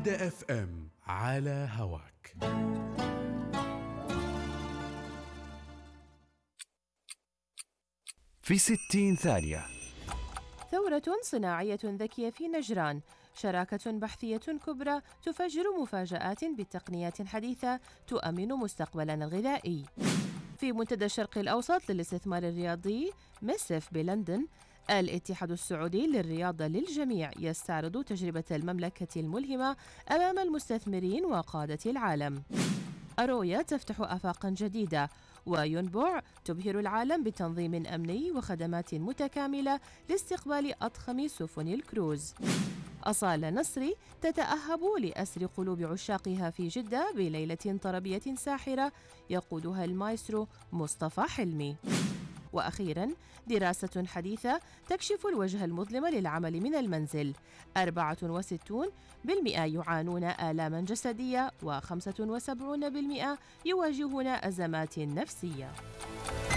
جدة اف ام على هواك. في 60 ثانية. ثورة صناعية ذكية في نجران، شراكة بحثية كبرى تفجر مفاجآت بتقنيات حديثة تؤمن مستقبلنا الغذائي. في منتدى الشرق الأوسط للاستثمار الرياضي ميسف بلندن، الاتحاد السعودي للرياضة للجميع يستعرض تجربة المملكة الملهمة أمام المستثمرين وقادة العالم. أرويا تفتح آفاقاً جديدة، وينبع تبهر العالم بتنظيم أمني وخدمات متكاملة لاستقبال أضخم سفن الكروز. أصالة نصري تتأهب لأسر قلوب عشاقها في جدة بليلة طربية ساحرة يقودها المايسترو مصطفى حلمي. وأخيراً دراسة حديثة تكشف الوجه المظلم للعمل من المنزل، 64% يعانون آلاما جسدية و75% يواجهون أزمات نفسية.